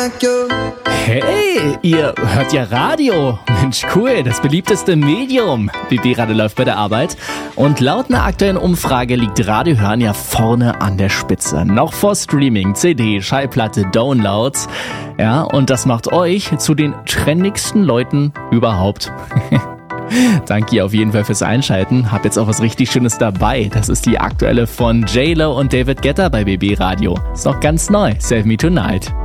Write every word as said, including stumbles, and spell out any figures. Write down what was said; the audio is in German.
like you. Hey, ihr hört ja Radio. Mensch, cool, das beliebteste Medium. B B Radio läuft bei der Arbeit. Und laut einer aktuellen Umfrage liegt Radiohören ja vorne an der Spitze. Noch vor Streaming, C D, Schallplatte, Downloads. Ja, und das macht euch zu den trendigsten Leuten überhaupt. Danke auf jeden Fall fürs Einschalten. Hab jetzt auch was richtig Schönes dabei. Das ist die aktuelle von J Lo und David Guetta bei B B Radio. Ist noch ganz neu. Save Me Tonight.